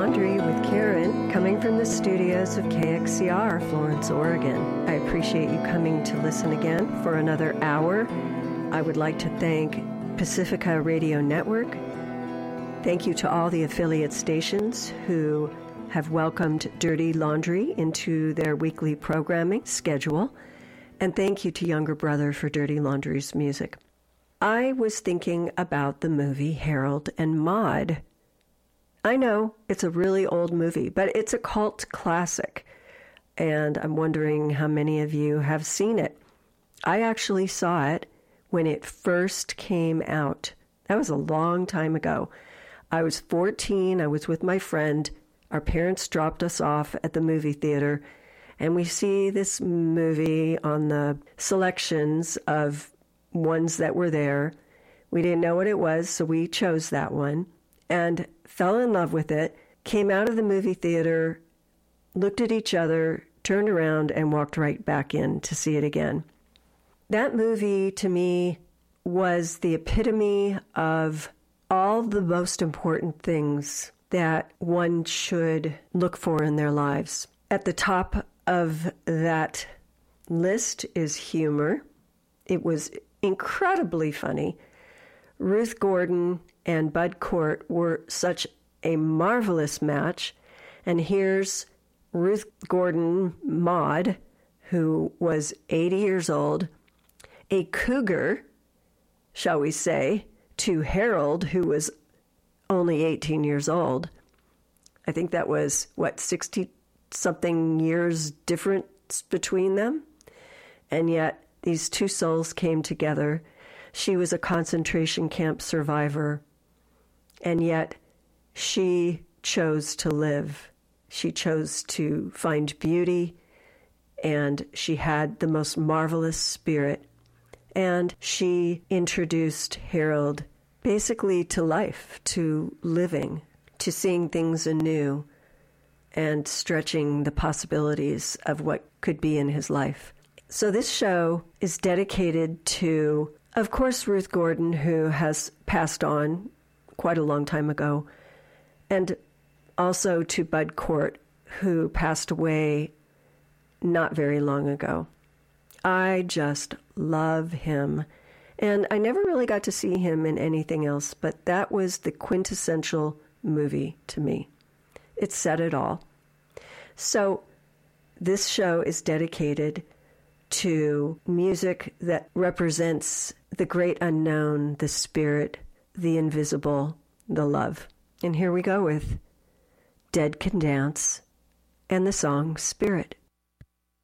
Laundry with Karen, coming from the studios of KXCR, Florence, Oregon. I appreciate you coming to listen again for another hour. I would like to thank Pacifica Radio Network. Thank you to all the affiliate stations who have welcomed Dirty Laundry into their weekly programming schedule. And thank you to Younger Brother for Dirty Laundry's music. I was thinking about the movie Harold and Maude. I know it's a really old movie, but it's a cult classic, and I'm wondering how many of you have seen it. I actually saw it when it first came out. That was a long time ago. I was 14. I was with my friend. Our parents dropped us off at the movie theater, and we see this movie on the selections of ones that were there. We didn't know what it was, so we chose that one and fell in love with it, came out of the movie theater, looked at each other, turned around, and walked right back in to see it again. That movie, to me, was the epitome of all the most important things that one should look for in their lives. At the top of that list is humor. It was incredibly funny. Ruth Gordon and Bud Cort were such a marvelous match. And here's Ruth Gordon Maude, who was 80 years old, a cougar, shall we say, to Harold, who was only 18 years old. I think that was, 60-something years difference between them? And yet, these two souls came together. She was a concentration camp survivor, and yet she chose to live. She chose to find beauty, and she had the most marvelous spirit. And she introduced Harold basically to life, to living, to seeing things anew, and stretching the possibilities of what could be in his life. So this show is dedicated to, of course, Ruth Gordon, who has passed on quite a long time ago, and also to Bud Cort, who passed away not very long ago. I just love him, and I never really got to see him in anything else, but that was the quintessential movie to me. It said it all. So this show is dedicated to music that represents the great unknown, the spirit, the invisible, the love. And here we go with Dead Can Dance and the song Spirit.